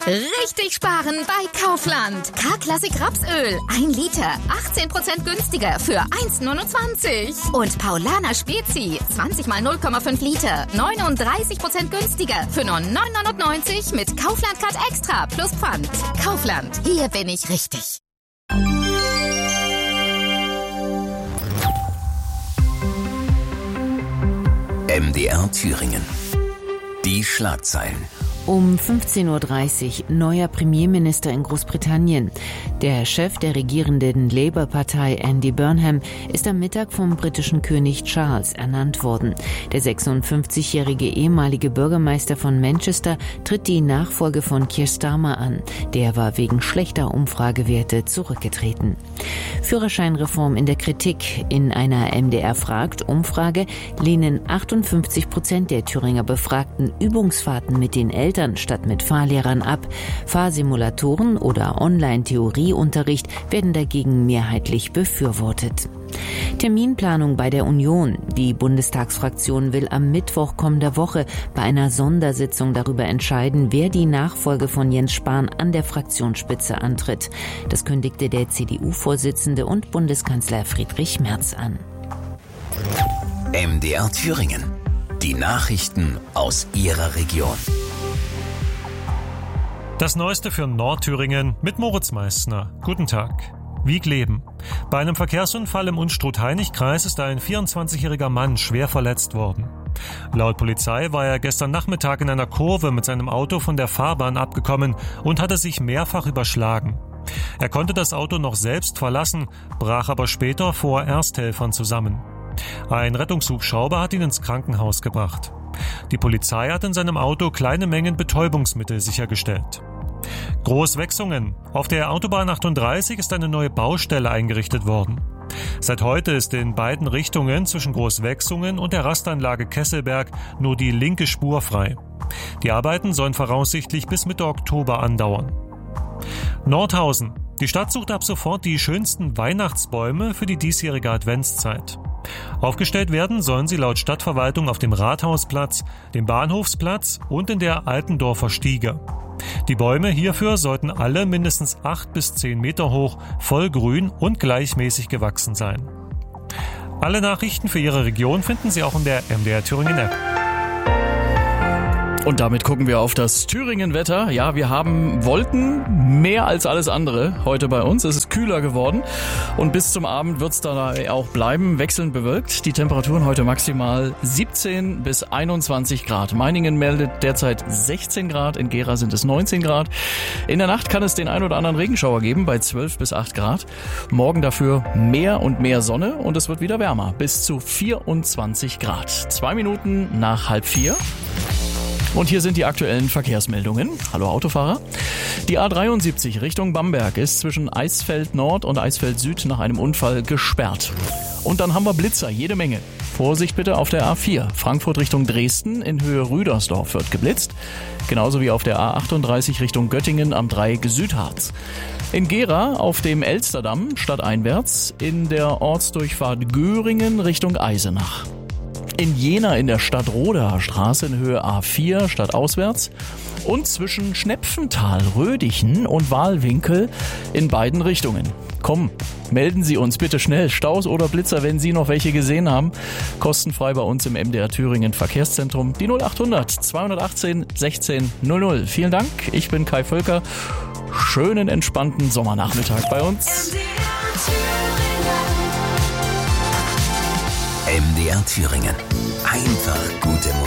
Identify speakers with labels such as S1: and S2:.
S1: Richtig sparen bei Kaufland. K-Klassik Rapsöl. 1 Liter. 18% günstiger für 1,29. Und Paulaner Spezi. 20 mal 0,5 Liter. 39% günstiger für nur 9,99 mit Kaufland Card Extra plus Pfand. Kaufland. Hier bin ich richtig.
S2: MDR Thüringen. Die Schlagzeilen.
S3: Um 15.30 Uhr neuer Premierminister in Großbritannien. Der Chef der regierenden Labour-Partei Andy Burnham ist am Mittag vom britischen König Charles ernannt worden. Der 56-jährige ehemalige Bürgermeister von Manchester tritt die Nachfolge von Keir Starmer an. Der war wegen schlechter Umfragewerte zurückgetreten. Führerscheinreform in der Kritik. In einer MDR fragt Umfrage lehnen 58% der Thüringer Befragten Übungsfahrten mit den Eltern statt mit Fahrlehrern ab. Fahrsimulatoren oder Online-Theorieunterricht werden dagegen mehrheitlich befürwortet. Terminplanung bei der Union. Die Bundestagsfraktion will am Mittwoch kommender Woche bei einer Sondersitzung darüber entscheiden, wer die Nachfolge von Jens Spahn an der Fraktionsspitze antritt. Das kündigte der CDU-Vorsitzende und Bundeskanzler Friedrich Merz an.
S2: MDR Thüringen. Die Nachrichten aus Ihrer Region.
S4: Das Neueste für Nordthüringen mit Moritz Meissner. Guten Tag. Wiegleben. Bei einem Verkehrsunfall im Unstrut-Hainich-Kreis ist ein 24-jähriger Mann schwer verletzt worden. Laut Polizei war er gestern Nachmittag in einer Kurve mit seinem Auto von der Fahrbahn abgekommen und hatte sich mehrfach überschlagen. Er konnte das Auto noch selbst verlassen, brach aber später vor Ersthelfern zusammen. Ein Rettungshubschrauber hat ihn ins Krankenhaus gebracht. Die Polizei hat in seinem Auto kleine Mengen Betäubungsmittel sichergestellt. Großwechsungen. Auf der Autobahn 38 ist eine neue Baustelle eingerichtet worden. Seit heute ist in beiden Richtungen zwischen Großwechsungen und der Rastanlage Kesselberg nur die linke Spur frei. Die Arbeiten sollen voraussichtlich bis Mitte Oktober andauern. Nordhausen. Die Stadt sucht ab sofort die schönsten Weihnachtsbäume für die diesjährige Adventszeit. Aufgestellt werden sollen sie laut Stadtverwaltung auf dem Rathausplatz, dem Bahnhofsplatz und in der Altendorfer Stiege. Die Bäume hierfür sollten alle mindestens 8 bis 10 Meter hoch, vollgrün und gleichmäßig gewachsen sein. Alle Nachrichten für Ihre Region finden Sie auch in der MDR Thüringen App.
S5: Und damit gucken wir auf das Thüringen-Wetter. Ja, wir haben Wolken, mehr als alles andere heute bei uns. Es ist kühler geworden und bis zum Abend wird es dabei auch bleiben, wechselnd bewölkt. Die Temperaturen heute maximal 17 bis 21 Grad. Meiningen meldet derzeit 16 Grad, in Gera sind es 19 Grad. In der Nacht kann es den ein oder anderen Regenschauer geben bei 12 bis 8 Grad. Morgen dafür mehr und mehr Sonne und es wird wieder wärmer, bis zu 24 Grad. 2 Minuten nach 3:30. Und hier sind die aktuellen Verkehrsmeldungen. Hallo Autofahrer. Die A73 Richtung Bamberg ist zwischen Eisfeld Nord und Eisfeld Süd nach einem Unfall gesperrt. Und dann haben wir Blitzer, jede Menge. Vorsicht bitte auf der A4. Frankfurt Richtung Dresden in Höhe Rüdersdorf wird geblitzt. Genauso wie auf der A38 Richtung Göttingen am Dreieck Südharz. In Gera auf dem Elsterdamm stadteinwärts in der Ortsdurchfahrt Göringen Richtung Eisenach. In Jena in der Stadtroder Straße in Höhe A4 stadtauswärts und zwischen Schnepfental, Rödichen und Wahlwinkel in beiden Richtungen. Komm, melden Sie uns bitte schnell, Staus oder Blitzer, wenn Sie noch welche gesehen haben. Kostenfrei bei uns im MDR Thüringen Verkehrszentrum. Die 0800 218 16 00. Vielen Dank, ich bin Kai Völker. Schönen, entspannten Sommernachmittag bei uns.
S2: MDR Thüringen. Einfach gute Musik.